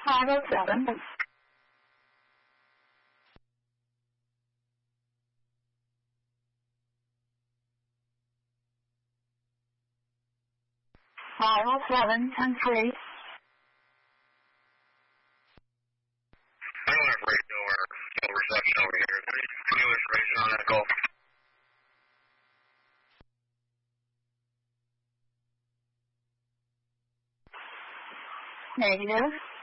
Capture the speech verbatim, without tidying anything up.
five oh seven. five oh seven, ten three. I don't have radio or no reception over here. Is there any new information on that call? Negative.